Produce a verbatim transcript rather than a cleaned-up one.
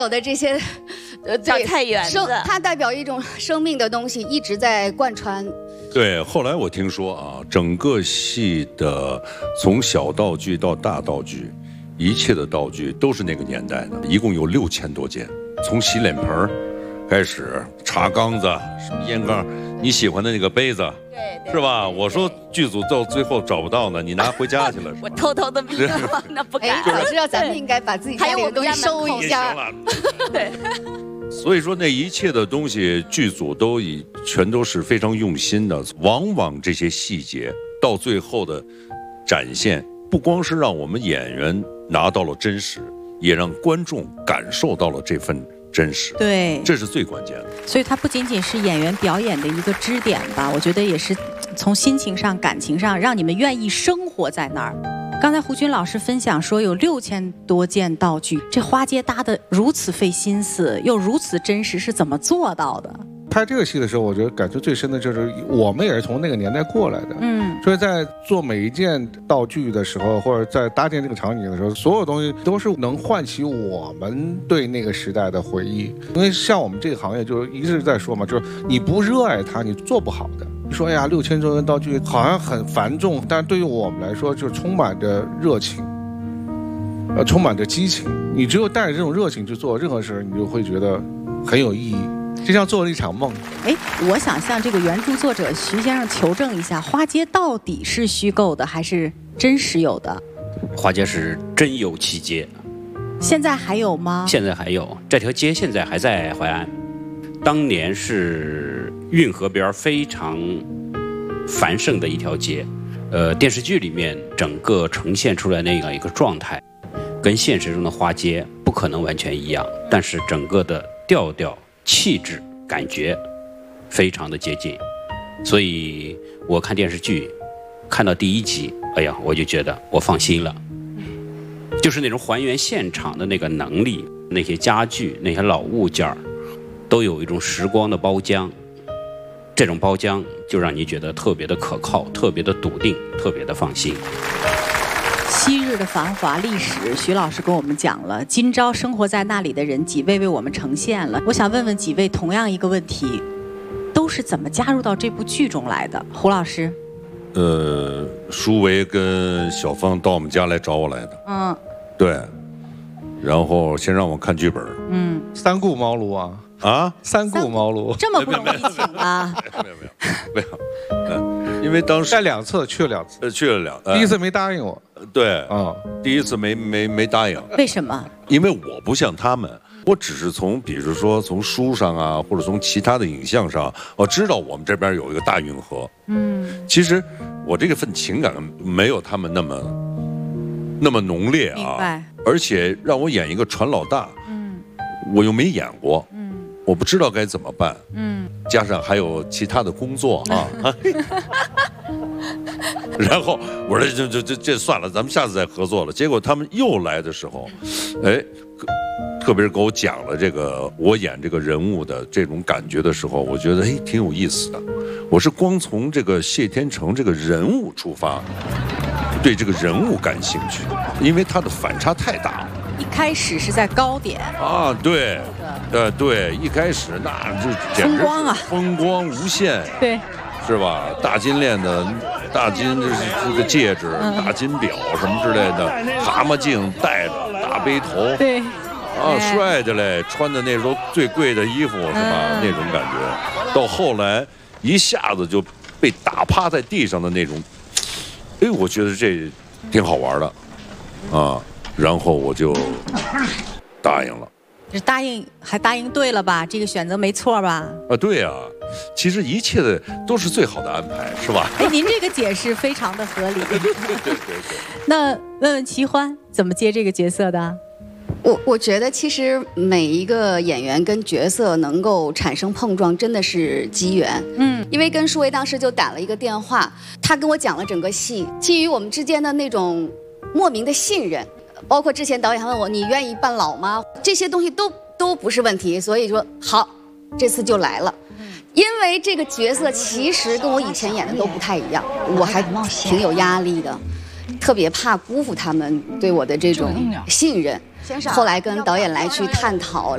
有的这些， 呃，叫菜园子， 它代表一种生命的东西，一直在贯穿。 对，后来我听说啊，整个戏的从小道具到大道具，一切的道具都是那个年代的，一共有六千多件，从洗脸盆儿开始，茶缸子、什么烟缸，你喜欢的那个杯子， 对， 是吧？我说剧组到最后找不到呢，你拿回家去了。 我偷偷的逼了，那不敢。 我知道咱们应该把自己家里的东西收一下。 对。 所以说，那一切的东西，剧组都以全都是非常用心的。往往这些细节到最后的展现，不光是让我们演员拿到了真实，也让观众感受到了这份真实。 对， 这是最关键的。 所以它不仅仅是演员表演的一个支点吧，我觉得也是从心情上、感情上，让你们愿意生活在那儿。刚才胡军老师分享说有六千多件道具，这花街搭得如此费心思，又如此真实，是怎么做到的？ 拍这个戏的时候，我觉得感触最深的就是我们也是从那个年代过来的， 嗯， 所以在做每一件道具的时候，或者在搭建这个场景的时候，所有东西都是能唤起我们对那个时代的回忆。因为像我们这个行业，就是一直在说嘛，就是你不热爱它，你做不好的。说哎呀，六千多件道具好像很繁重，但对于我们来说，就充满着热情，呃，充满着激情。你只有带着这种热情去做任何事，你就会觉得很有意义，就像做了一场梦。 哎，我想向这个原著作者徐先生求证一下，花街到底是虚构的还是真实有的？ 花街是真有其街。 现在还有吗？ 现在还有，这条街现在还在淮安。当年是运河边非常繁盛的一条街，呃，电视剧里面整个呈现出来那样一个状态，跟现实中的花街不可能完全一样，但是整个的调调、气质、感觉非常的接近。所以我看电视剧，看到第一集，哎呀，我就觉得我放心了，就是那种还原现场的那个能力，那些家具、那些老物件儿。都有一种时光的包浆，这种包浆就让你觉得特别的可靠，特别的笃定，特别的放心。 昔日的繁华历史，徐老师跟我们讲了，今朝生活在那里的人几位为我们呈现了。我想问问几位同样一个问题，都是怎么加入到这部剧中来的？胡老师， 呃，舒维跟小芳到我们家来找我来的。嗯，对，然后先让我看剧本。 嗯， 三顾茅庐啊。 啊， 三顾茅庐， 这么不容易请啊？ 没有没有没有，嗯，因为当时带两次去了两次， 呃，去了两，呃、 第一次没答应我， 对， 啊、嗯， 第一次没没没答应， 为什么？ 因为我不像他们，我只是从比如说从书上啊，或者从其他的影像上，我知道我们这边有一个大运河，嗯，其实我这个份情感没有他们那么那么浓烈啊， 明白。 而且让我演一个船老大，嗯，我又没演过，嗯。我不知道该怎么办，嗯，加上还有其他的工作啊，然后我说这这这这算了，咱们下次再合作了。结果他们又来的时候，哎，特别是给我讲了这个我演这个人物的这种感觉的时候，我觉得哎挺有意思的。我是光从这个谢天成这个人物出发，对这个人物感兴趣，因为他的反差太大了。 一开始是在高点啊，对，呃，对，一开始那就简直风光啊， 风光无限， 对， 是吧？大金链的，大金这是这个戒指、嗯、大金表什么之类的，蛤蟆镜戴着，大背头， 对， 啊，帅的嘞，穿的那时候最贵的衣服是吧？嗯、那种感觉，到后来一下子就被打趴在地上的那种，哎，我觉得这挺好玩的，啊。然后我就答应了， 这答应还答应对了吧？这个选择没错吧？ 啊，对呀、啊，其实一切的都是最好的安排，是吧？ 哎，您这个解释非常的合理。 对对对对对。 那问问齐欢怎么接这个角色的？ 我我觉得其实每一个演员跟角色能够产生碰撞，真的是机缘。嗯，因为跟舒维当时就打了一个电话，他跟我讲了整个戏，基于我们之间的那种莫名的信任。包括之前导演还问我你愿意扮老吗？这些东西都都不是问题，所以说好，这次就来了。因为这个角色其实跟我以前演的都不太一样，我还挺有压力的，特别怕辜负他们对我的这种信任。后来跟导演来去探讨。